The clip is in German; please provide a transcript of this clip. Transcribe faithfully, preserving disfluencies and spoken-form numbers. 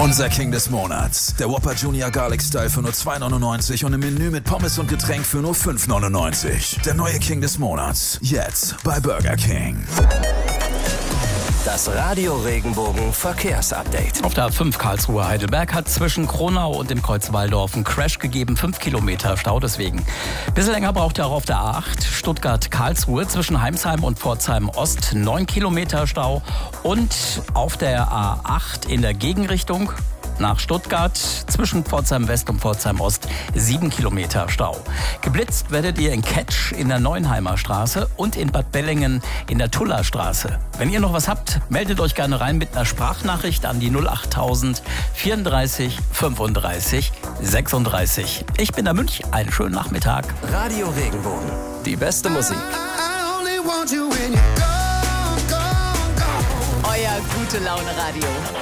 Unser King des Monats. Der Whopper Junior Garlic Style für nur zwei neunundneunzig und im Menü mit Pommes und Getränk für nur fünf neunundneunzig. Der neue King des Monats. Jetzt bei Burger King. Das Radio Regenbogen Verkehrsupdate. Auf der A fünf Karlsruhe-Heidelberg hat zwischen Kronau und dem Kreuz Walldorf einen Crash gegeben. fünf Kilometer Stau deswegen. Bisschen länger braucht er auch auf der A acht Stuttgart-Karlsruhe zwischen Heimsheim und Pforzheim-Ost. neun Kilometer Stau. Und auf der A acht in der Gegenrichtung nach Stuttgart zwischen Pforzheim West und Pforzheim Ost sieben Kilometer Stau. Geblitzt werdet ihr in Ketsch in der Neuenheimer Straße und in Bad Bellingen in der Tuller Straße. Wenn ihr noch was habt, meldet euch gerne rein mit einer Sprachnachricht an die null achttausend vierunddreißig fünfunddreißig sechsunddreißig. Ich bin der Münch, einen schönen Nachmittag. Radio Regenbogen, die beste Musik. Euer gute Laune Radio.